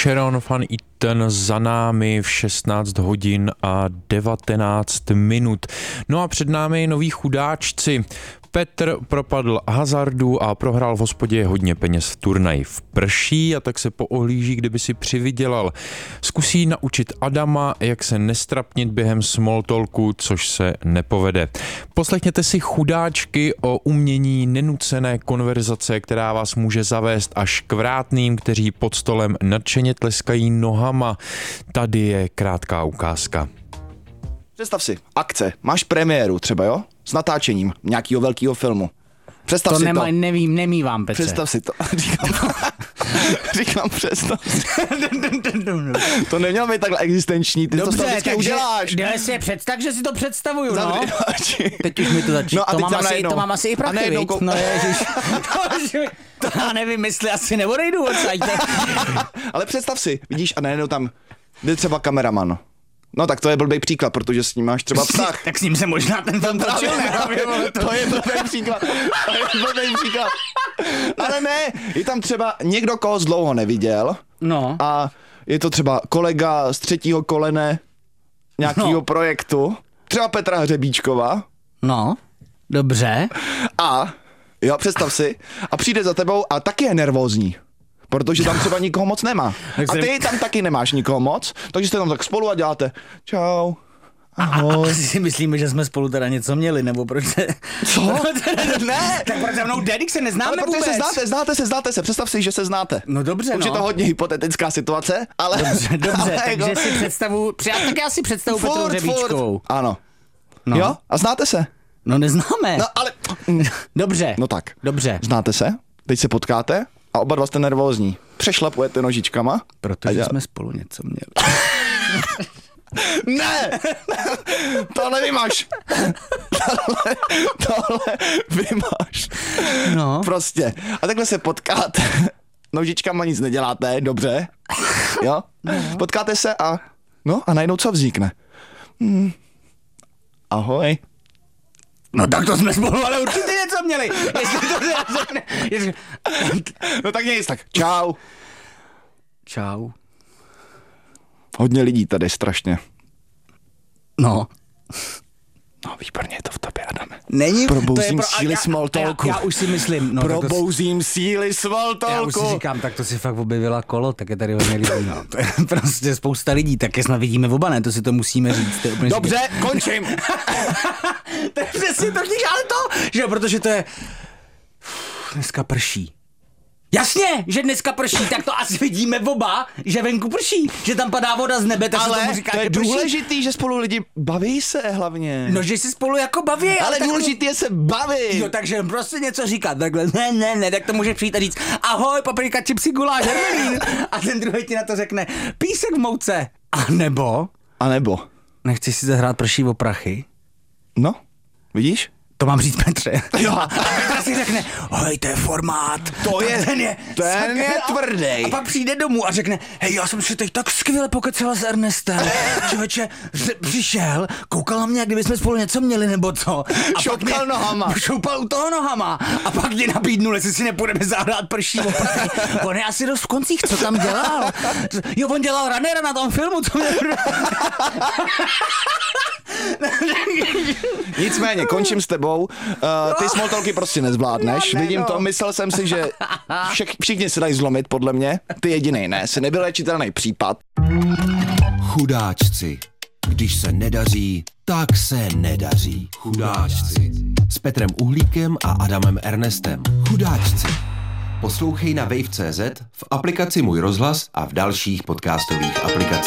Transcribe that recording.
Sharon Van Eaton za námi v 16 hodin a 19 minut. No a před námi noví chudáčci. Petr propadl hazardu a prohrál v hospodě hodně peněz v turnaji v prší a tak se poohlíží, kdyby si přivydělal. Zkusí naučit Adama, jak se nestrapnit během small talku, což se nepovede. Poslechněte si chudáčky o umění nenucené konverzace, která vás může zavést až k vrátným, kteří pod stolem nadšeně tleskají nohama. Tady je krátká ukázka. Představ si, akce, máš premiéru třeba, jo? S natáčením nějakého velkého filmu. Představ to si to. Nemývám, Petře. Představ si to. Říkám představ si. To nemělo být takhle existenční, ty dobře, to vždycky uděláš. Dobře, si představ, že si to představuju, no. Teď už mi to začíná. No to mám asi i prachy, viď? No ježiš. To já nevím, jestli asi neodejdu odsajte. Ale představ si, vidíš, a najednou tam jde třeba kameraman. No tak to je blbý příklad, protože s ním máš třeba vztah. Tak s ním se možná ten film točil. To je blbý příklad. Ale ne, je tam třeba někdo, koho dlouho neviděl. No. A je to třeba kolega z třetího kolene nějakého projektu. Třeba Petra Hřebíčkova. No, dobře. A jo, představ si. A přijde za tebou a taky je nervózní. Protože tam třeba nikoho moc nemá. A ty tam taky nemáš nikoho moc, takže jste tam tak spolu a děláte čau, ahoj. Asi si myslíme, že jsme spolu teda něco měli, nebo proč se... Co? Ne! Tak proč za mnou Dedik se neznáme ale vůbec? Znáte se, představ si, že se znáte. No dobře, už je to hodně hypotetická situace, ale... Dobře, ale takže jako... si představu... Tak já si představu Petru Hřebíčkovou. Ano. No. Jo? A znáte se? No neznáme. No ale... Dobře. No tak. Dobře. Znáte se? Teď se potkáte? A oba dva jste nervózní. Přešlapujete nožičkama. Protože jsme spolu něco měli. Ne! Tohle vymáš. Tohle vymáš. No. Prostě. A takhle se potkáte. Nožičkama nic neděláte, dobře. Jo? No. Potkáte se a... No a najednou co vznikne? Ahoj. No tak to jsme spolu, ale určitě něco měli. No tak nic, tak čau. Čau. Hodně lidí tady, strašně. No. No výborně je to v tobě, Adame. Není. Probouzím síly small talku. Já už si myslím. No, Probouzím síly small talku. Já už si říkám, tak to si fakt objevila kolo, tak je tady hodně lidí. No. To je prostě spousta lidí, tak snad vidíme oba, ne? To si to musíme říct. To je úplně dobře, končím. To je přesně to, ale to, že jo, protože to je... Dneska prší. Jasně, že dneska prší, tak to asi vidíme oba, že venku prší, že tam padá voda z nebe, tak ale se tomu říká, to je že prší. důležitý, že spolu lidi baví se hlavně. No, že si spolu jako baví. Ale důležitý je se bavit. Jo, takže prostě něco říkat takhle, ne, tak to může přijít a říct ahoj, paprika, čipsy, guláš, hermelín. A ten druhý ti na to řekne písek v mouce. A nebo nechci si zahrát prší o prachy? No, vidíš? To mám říct Petře. Jo. A Petra si řekne, hej, to je formát. Ten je tvrdý. A pak přijde domů a řekne, hej, já jsem si teď tak skvěle pokecela s Ernestem. Člověče, přišel, koukal na mě, jak kdyby jsme spolu něco měli, nebo co. A šoupal nohama. Šoupal u toho nohama. A pak mě nabídnul, jestli si nepůjdeme zahrát prší opravy. On je asi dost v koncích, co tam dělal. Jo, on dělal Runnera na tom filmu, co mě... Nicméně, končím s tebou. Ty small talky prostě nezvládneš. Vidím to, myslel jsem si, že všichni se dají zlomit, podle mě. Ty jedinej ne, jsi nevylečitelný případ. Chudáčci. Když se nedaří, tak se nedaří. Chudáčci. S Petrem Uhlíkem a Adamem Ernestem. Chudáčci. Poslouchej na wave.cz, v aplikaci Můj rozhlas a v dalších podcastových aplikacích.